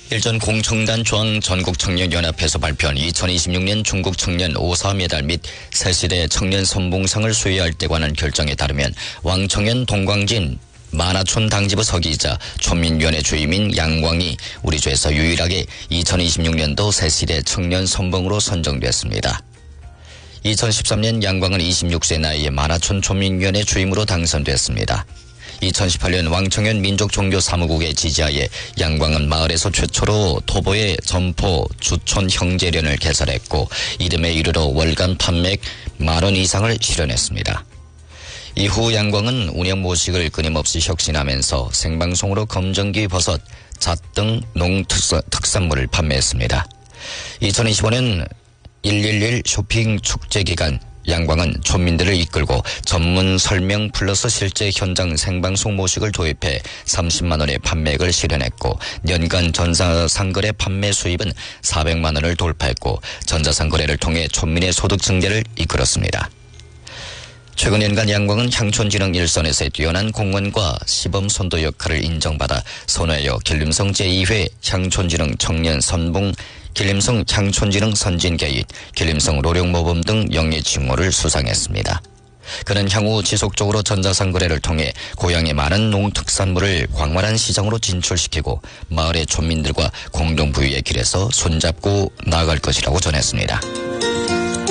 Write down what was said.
일전 공청단 중앙 전국청년연합회에서 발표한 2026년 중국 청년 오사 메달 및 새시대 청년 선봉상을 수여할 때 관한 결정에 따르면 왕청년 동광진 만화촌 당지부 서기이자 촌민위원회 주임인 양광이 우리 주에서 유일하게 2026년도 새시대 청년 선봉으로 선정됐습니다. 2013년 양광은 26세 나이에 만화촌 촌민위원회 주임으로 당선됐습니다. 2018년 왕청년 민족종교사무국의 지지하에 양광은 마을에서 최초로 토보의 점포 주촌 형제련을 개설했고 이듬해 이르러 월간 판매액 10,000원 이상을 실현했습니다. 이후 양광은 운영 모식을 끊임없이 혁신하면서 생방송으로 검정기 버섯, 잣 등 농특산물을 판매했습니다. 2025년 111 쇼핑 축제 기간 양광은 촌민들을 이끌고 전문 설명 플러스 실제 현장 생방송 모식을 도입해 30만 원의 판매액을 실현했고 연간 전자상거래 판매 수입은 400만 원을 돌파했고 전자상거래를 통해 촌민의 소득 증대를 이끌었습니다. 최근 연간 양광은 향촌진흥 일선에서의 뛰어난 공헌과 시범 선도 역할을 인정받아 선호하여 길림성 제2회 향촌진흥 청년 선봉 길림성 향촌진흥 선진개인, 길림성 로령모범 등 영예 칭호를 수상했습니다. 그는 향후 지속적으로 전자상거래를 통해 고향의 많은 농특산물을 광활한 시장으로 진출시키고 마을의 촌민들과 공동부유의 길에서 손잡고 나아갈 것이라고 전했습니다.